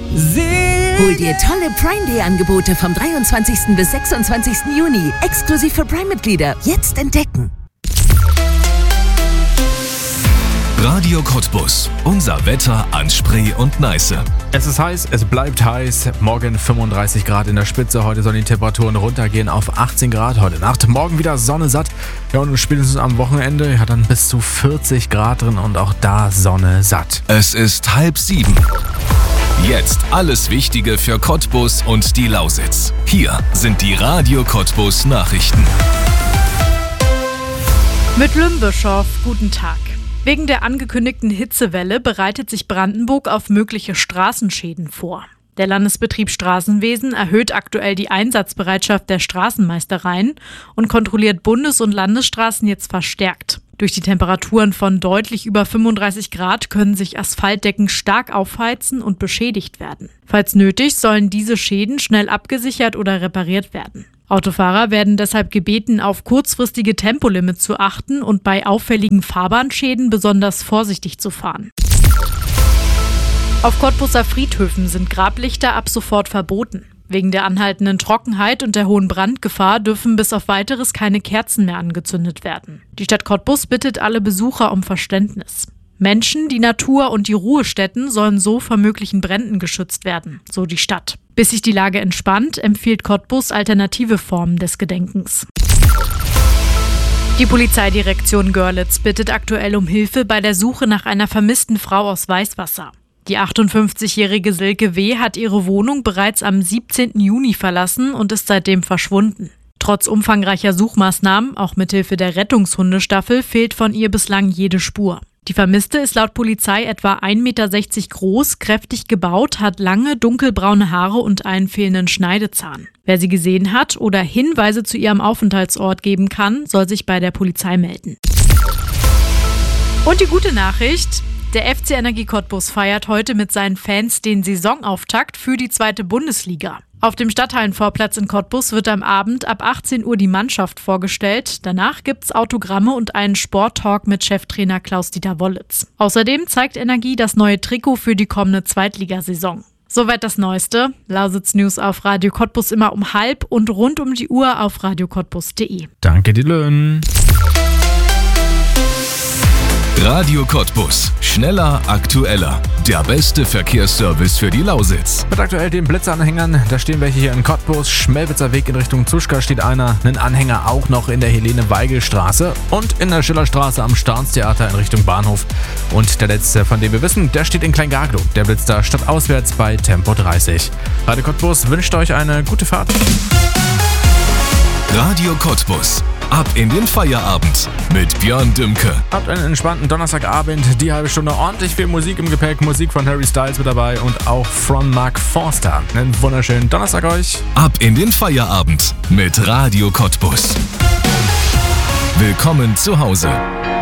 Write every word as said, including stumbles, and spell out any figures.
Hol dir tolle Prime Day Angebote vom dreiundzwanzigsten bis sechsundzwanzigsten Juni. Exklusiv für Prime-Mitglieder. Jetzt entdecken. Radio Cottbus. Unser Wetter an Spree und Neiße. Es ist heiß, es bleibt heiß. Morgen fünfunddreißig Grad in der Spitze. Heute sollen die Temperaturen runtergehen auf achtzehn Grad heute Nacht. Morgen wieder Sonne satt. Ja, und spätestens am Wochenende hat dann bis zu vierzig Grad drin und auch da Sonne satt. Es ist halb sieben. Jetzt alles Wichtige für Cottbus und die Lausitz. Hier sind die Radio Cottbus Nachrichten. Mit Lümbischow, guten Tag. Wegen der angekündigten Hitzewelle bereitet sich Brandenburg auf mögliche Straßenschäden vor. Der Landesbetrieb Straßenwesen erhöht aktuell die Einsatzbereitschaft der Straßenmeistereien und kontrolliert Bundes- und Landesstraßen jetzt verstärkt. Durch die Temperaturen von deutlich über fünfunddreißig Grad können sich Asphaltdecken stark aufheizen und beschädigt werden. Falls nötig, sollen diese Schäden schnell abgesichert oder repariert werden. Autofahrer werden deshalb gebeten, auf kurzfristige Tempolimits zu achten und bei auffälligen Fahrbahnschäden besonders vorsichtig zu fahren. Auf Cottbuser Friedhöfen sind Grablichter ab sofort verboten. Wegen der anhaltenden Trockenheit und der hohen Brandgefahr dürfen bis auf Weiteres keine Kerzen mehr angezündet werden. Die Stadt Cottbus bittet alle Besucher um Verständnis. Menschen, die Natur und die Ruhestätten sollen so vor möglichen Bränden geschützt werden, so die Stadt. Bis sich die Lage entspannt, empfiehlt Cottbus alternative Formen des Gedenkens. Die Polizeidirektion Görlitz bittet aktuell um Hilfe bei der Suche nach einer vermissten Frau aus Weißwasser. Die achtundfünfzigjährige Silke W. hat ihre Wohnung bereits am siebzehnten Juni verlassen und ist seitdem verschwunden. Trotz umfangreicher Suchmaßnahmen, auch mithilfe der Rettungshundestaffel, fehlt von ihr bislang jede Spur. Die Vermisste ist laut Polizei etwa ein Meter sechzig groß, kräftig gebaut, hat lange dunkelbraune Haare und einen fehlenden Schneidezahn. Wer sie gesehen hat oder Hinweise zu ihrem Aufenthaltsort geben kann, soll sich bei der Polizei melden. Und die gute Nachricht: Der F C Energie Cottbus feiert heute mit seinen Fans den Saisonauftakt für die zweite Bundesliga. Auf dem Stadthallenvorplatz in Cottbus wird am Abend ab achtzehn Uhr die Mannschaft vorgestellt. Danach gibt's Autogramme und einen Sporttalk mit Cheftrainer Klaus-Dieter Wollitz. Außerdem zeigt Energie das neue Trikot für die kommende Zweitligasaison. Soweit das Neueste. Lausitz News auf Radio Cottbus immer um halb und rund um die Uhr auf radio cottbus punkt de. Danke, die Löhn. Radio Cottbus. Schneller, aktueller. Der beste Verkehrsservice für die Lausitz. Mit aktuell den Blitzanhängern, da stehen welche hier in Cottbus. Schmelwitzer Weg in Richtung Zuschka steht einer. Einen Anhänger auch noch in der Helene-Weigel-Straße und in der Schillerstraße am Staatstheater in Richtung Bahnhof. Und der letzte, von dem wir wissen, der steht in Kleingaglow. Der blitzt da stadtauswärts bei Tempo dreißig. Radio Cottbus wünscht euch eine gute Fahrt. Radio Cottbus. Ab in den Feierabend mit Björn Dümke. Habt einen entspannten Donnerstagabend, die halbe Stunde ordentlich viel Musik im Gepäck, Musik von Harry Styles mit dabei und auch von Mark Forster. Einen wunderschönen Donnerstag euch. Ab in den Feierabend mit Radio Cottbus. Willkommen zu Hause.